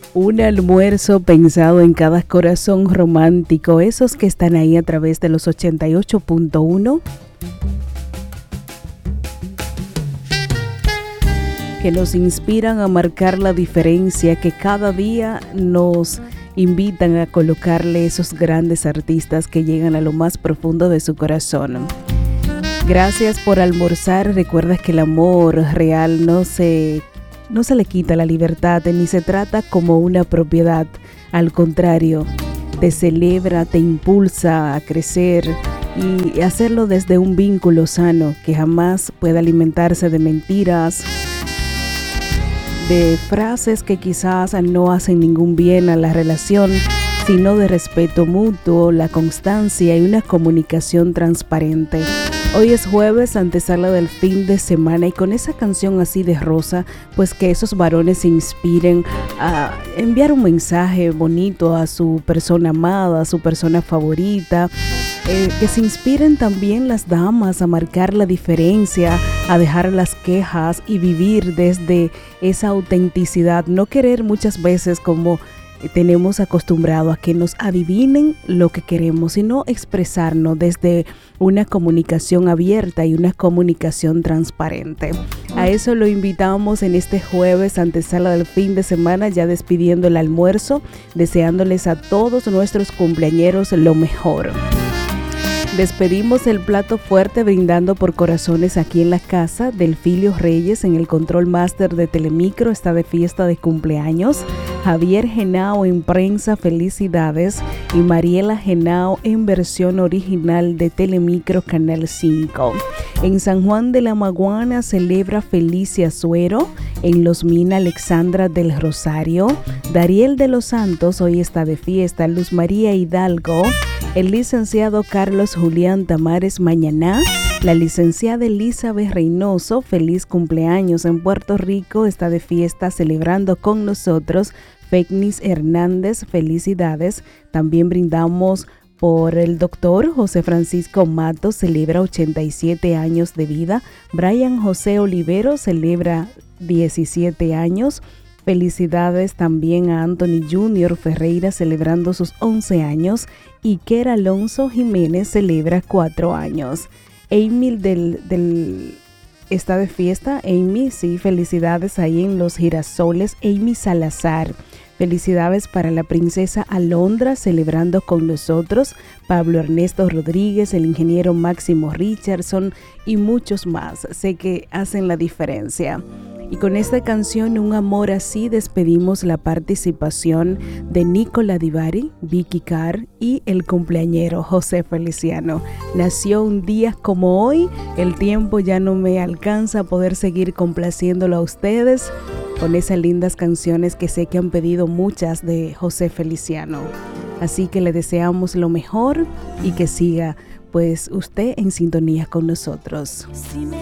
Un almuerzo pensado en cada corazón romántico, esos que están ahí a través de los 88.1, que nos inspiran a marcar la diferencia, que cada día nos invitan a colocarle esos grandes artistas que llegan a lo más profundo de su corazón. Gracias por almorzar. Recuerda que el amor real no se le quita la libertad ni se trata como una propiedad. Al contrario, te celebra, te impulsa a crecer y hacerlo desde un vínculo sano que jamás puede alimentarse de mentiras, de frases que quizás no hacen ningún bien a la relación, sino de respeto mutuo, la constancia y una comunicación transparente. Hoy es jueves, antesala del fin de semana, y con esa canción así de rosa, pues que esos varones se inspiren a enviar un mensaje bonito a su persona amada, a su persona favorita, que se inspiren también las damas a marcar la diferencia, a dejar las quejas y vivir desde esa autenticidad, no querer muchas veces como tenemos acostumbrado a que nos adivinen lo que queremos, sino expresarnos desde una comunicación abierta y una comunicación transparente. A eso lo invitamos en este jueves, antesala del fin de semana, ya despidiendo el almuerzo, deseándoles a todos nuestros cumpleañeros lo mejor. Despedimos el plato fuerte brindando por corazones aquí en la casa. Delfilio Reyes en el Control Master de Telemicro está de fiesta de cumpleaños. Javier Genao en prensa, felicidades. Y Mariela Genao en versión original de Telemicro Canal 5. En San Juan de la Maguana celebra Felicia Suero. En Los Mina, Alexandra del Rosario. Dariel de los Santos hoy está de fiesta. Luz María Hidalgo. El licenciado Carlos Julián Tamares Mañaná, la licenciada Elizabeth Reynoso, feliz cumpleaños. En Puerto Rico está de fiesta celebrando con nosotros Fecnis Hernández, felicidades. También brindamos por el doctor José Francisco Mato, celebra 87 años de vida. Brian José Olivero celebra 17 años. Felicidades también a Anthony Junior Ferreira celebrando sus 11 años. Y Iker Alonso Jiménez celebra 4 años. Amy está de fiesta. Amy, sí, felicidades ahí en Los Girasoles. Amy Salazar. Felicidades para la princesa Alondra celebrando con nosotros. Pablo Ernesto Rodríguez, el ingeniero Máximo Richardson y muchos más. Sé que hacen la diferencia. Y con esta canción, Un Amor Así, despedimos la participación de Nicola Divari, Vicky Carr y el cumpleañero José Feliciano. Nació un día como hoy, el tiempo ya no me alcanza a poder seguir complaciéndolo a ustedes con esas lindas canciones que sé que han pedido muchas de José Feliciano. Así que le deseamos lo mejor y que siga pues usted en sintonía con nosotros.